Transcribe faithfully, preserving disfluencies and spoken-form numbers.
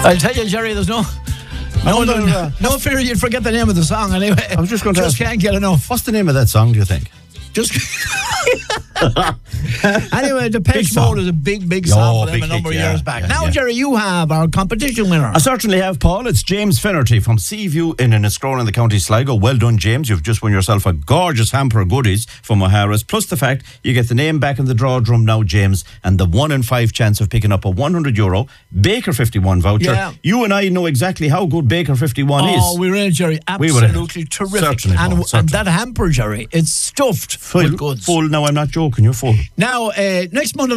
I'll tell you, Jerry, there's no... No, wonder, no, uh, no fear you'd forget the name of the song anyway. I was just going to Just ask, can't get enough. what's the name of that song, do you think? Just anyway, the Big Depeche song. Mode is a big, big Oh, song for them big a number hit, of yeah, years back. yeah, now, yeah. Jerry, you have our competition winner. I certainly have, Paul. It's James Finnerty from Seaview in Enniscrone in the County Sligo. Well done, James. You've just won yourself a gorgeous hamper of goodies from O'Hara's, plus the fact you get the name back in the draw drum now, James, and the one in five chance of picking up a one hundred euro Baker fifty-one voucher. Yeah. You and I know exactly how good Baker fifty-one is. Oh, we're in it, Jerry. We were in it. Absolutely terrific. Certainly, and, Paul, and certainly. that hamper, Jerry, it's stuffed Full, with goods. full. Now, I'm not joking. You're full. Now, uh, next Monday